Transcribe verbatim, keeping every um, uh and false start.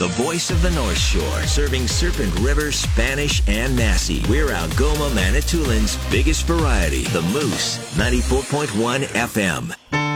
the voice of the North Shore, serving Serpent River, Spanish, and Nassau. We're Algoma, Manitoulин's biggest variety, the Moose, ninety-four point one F M.